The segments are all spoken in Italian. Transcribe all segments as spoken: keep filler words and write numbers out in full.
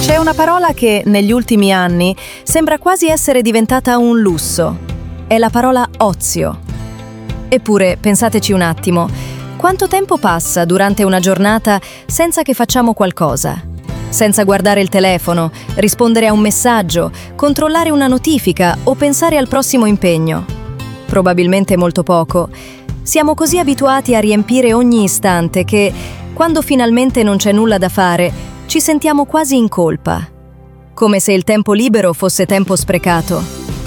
C'è una parola che negli ultimi anni sembra quasi essere diventata un lusso. È la parola ozio. Eppure, pensateci un attimo, quanto tempo passa durante una giornata senza che facciamo qualcosa? Senza guardare il telefono, rispondere a un messaggio, controllare una notifica o pensare al prossimo impegno? Probabilmente molto poco. Siamo così abituati a riempire ogni istante che, quando finalmente non c'è nulla da fare, ci sentiamo quasi in colpa, come se il tempo libero fosse tempo sprecato.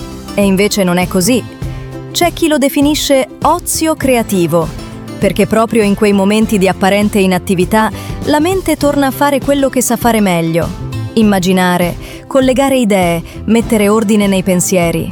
E invece non è così. C'è chi lo definisce ozio creativo, perché proprio in quei momenti di apparente inattività la mente torna a fare quello che sa fare meglio: immaginare, collegare idee, mettere ordine nei pensieri.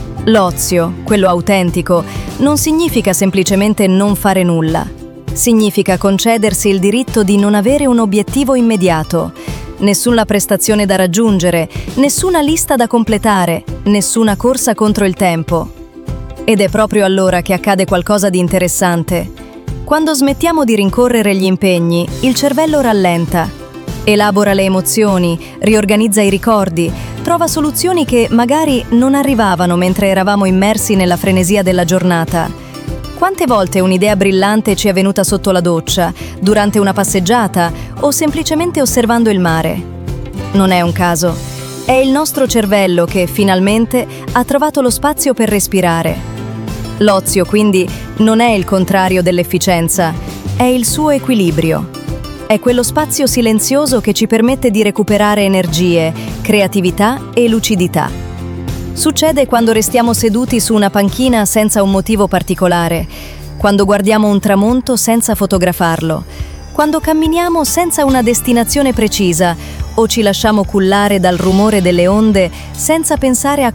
L'ozio, quello autentico, non significa semplicemente non fare nulla. Significa concedersi il diritto di non avere un obiettivo immediato, nessuna prestazione da raggiungere, nessuna lista da completare, nessuna corsa contro il tempo. Ed è proprio allora che accade qualcosa di interessante. Quando smettiamo di rincorrere gli impegni, il cervello rallenta, elabora le emozioni, riorganizza i ricordi, trova soluzioni che magari non arrivavano mentre eravamo immersi nella frenesia della giornata. Quante volte un'idea brillante ci è venuta sotto la doccia, durante una passeggiata o semplicemente osservando il mare? Non è un caso. È il nostro cervello che, finalmente, ha trovato lo spazio per respirare. L'ozio, quindi, non è il contrario dell'efficienza, è il suo equilibrio. È quello spazio silenzioso che ci permette di recuperare energie, creatività e lucidità. Succede quando restiamo seduti su una panchina senza un motivo particolare, quando guardiamo un tramonto senza fotografarlo, quando camminiamo senza una destinazione precisa o ci lasciamo cullare dal rumore delle onde senza pensare a